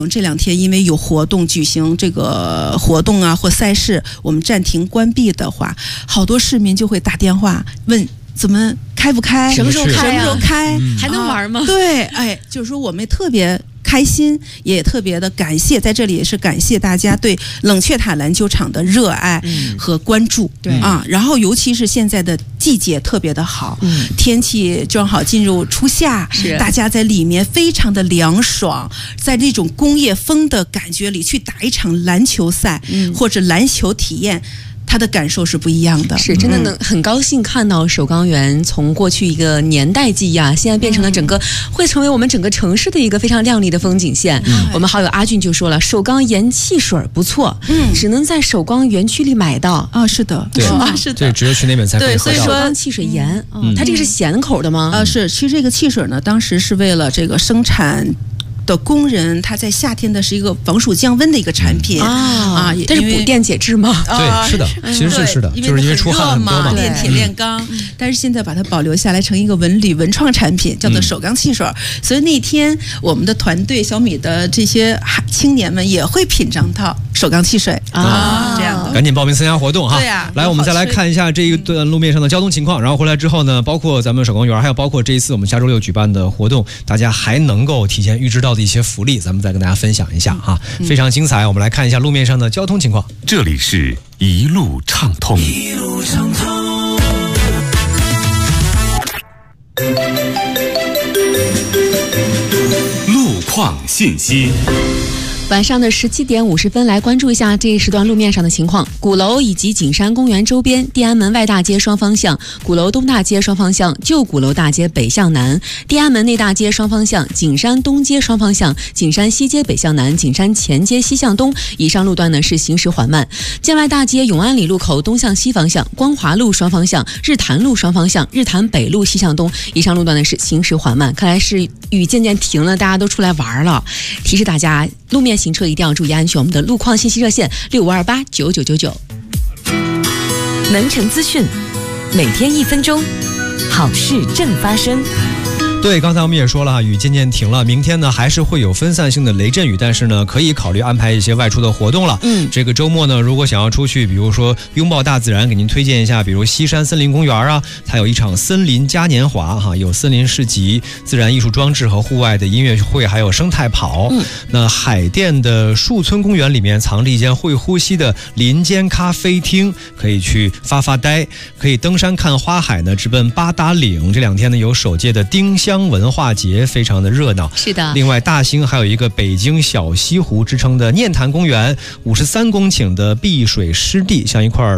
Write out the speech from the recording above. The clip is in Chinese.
这2天因为有活动举行，这个活动啊或赛事，我们暂停关闭的话，好多市民就会打电话问怎么开不开， 什么时候开呀？ 还能玩吗？ 对，就是说我们特别开心，也特别的感谢，在这里也是感谢大家对冷却塔篮球场的热爱和关注。 对啊，然后尤其是现在的季节特别的好，天气正好进入初夏，大家在里面非常的凉爽，在这种工业风的感觉里去打一场篮球赛，或者篮球体验。他的感受是不一样的， 是真的能很高兴看到首钢园从过去一个年代记忆啊，现在变成了整个会成为我们整个城市的一个非常亮丽的风景线。我们好友阿俊就说了，首钢盐汽水不错，只能在首钢园区里买到啊。是的， 对， 是的， 对，只有去那边才可以喝到。 对，所以说汽水盐，它这个是咸口的吗？ 是，其实这个汽水呢，当时是为了这个生产的工人，他在夏天的是一个防暑降温的一个产品啊， 但是补电解质吗？ 对，是的，其实是的，就是因为出汗很多嘛， 炼铁炼钢。但是现在把它保留下来成一个文创产品，叫做首钢汽水。所以那天我们的团队小米的这些青年们也会品尝到首钢汽水啊，这样的。 赶紧报名参加活动哈！ 对呀， 来，我们再来看一下这一段路面上的交通情况。然后回来之后呢，包括咱们首钢园，还有包括这一次我们下周6举办的活动，大家还能够提前预知到的一些福利，咱们再跟大家分享一下哈，非常精彩。我们来看一下路面上的交通情况。 这里是一路畅通。一路畅通。路况信息。 晚上的17点50分，来关注一下这一时段路面上的情况。鼓楼以及景山公园周边，地安门外大街双方向、鼓楼东大街双方向、旧鼓楼大街北向南、地安门内大街双方向、景山东街双方向、景山西街北向南、景山前街西向东，以上路段呢是行驶缓慢。建外大街永安里路口东向西方向、光华路双方向、日坛路双方向、日坛北路西向东，以上路段呢是行驶缓慢。看来是雨渐渐停了，大家都出来玩了。提示大家，路面行车一定要注意安全。我们的路况信息热线65289999。 能城资讯，每天1分钟，好事正发生。 对，刚才我们也说了哈，雨渐渐停了，明天呢还是会有分散性的雷阵雨，但是呢可以考虑安排一些外出的活动了。这个周末呢，如果想要出去，比如说拥抱大自然，给您推荐一下，比如西山森林公园啊，它有一场森林嘉年华哈，有森林市集、自然艺术装置和户外的音乐会，还有生态跑。那海淀的树村公园里面藏着一间会呼吸的林间咖啡厅，可以去发发呆，可以登山看花海呢，直奔八达岭。这2天呢有首届的丁香文化节，非常的热闹。 是的。 另外，大兴还有一个北京小西湖之称的念坛公园，53公顷的碧水湿地，像一块